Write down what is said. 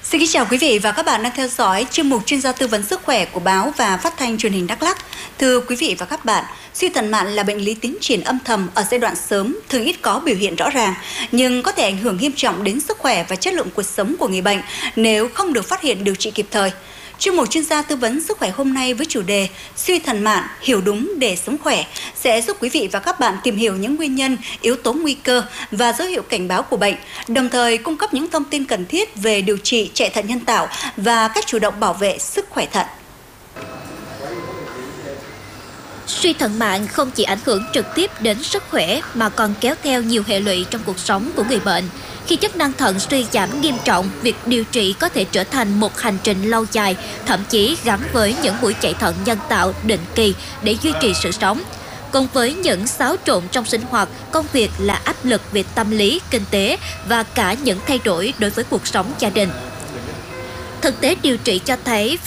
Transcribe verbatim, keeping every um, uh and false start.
Xin kính chào quý vị và các bạn đang theo dõi chuyên mục chuyên gia tư vấn sức khỏe của báo và phát thanh truyền hình Đắk Lắk. Thưa quý vị và các bạn, suy thận mạn là bệnh lý tiến triển âm thầm ở giai đoạn sớm, thường ít có biểu hiện rõ ràng, nhưng có thể ảnh hưởng nghiêm trọng đến sức khỏe và chất lượng cuộc sống của người bệnh nếu không được phát hiện điều trị kịp thời. Chuyên mục chuyên gia tư vấn sức khỏe hôm nay với chủ đề suy thận mạn hiểu đúng để sống khỏe sẽ giúp quý vị và các bạn tìm hiểu những nguyên nhân, yếu tố nguy cơ và dấu hiệu cảnh báo của bệnh, đồng thời cung cấp những thông tin cần thiết về điều trị chạy thận nhân tạo và cách chủ động bảo vệ sức khỏe thận. Suy thận mạn không chỉ ảnh hưởng trực tiếp đến sức khỏe mà còn kéo theo nhiều hệ lụy trong cuộc sống của người bệnh. Khi chức năng thận suy giảm nghiêm trọng, việc điều trị có thể trở thành một hành trình lâu dài, thậm chí gắn với những buổi chạy thận nhân tạo định kỳ để duy trì sự sống. Cùng với những xáo trộn trong sinh hoạt, công việc là áp lực về tâm lý, kinh tế và cả những thay đổi đối với cuộc sống gia đình. Thực tế điều trị cho thấy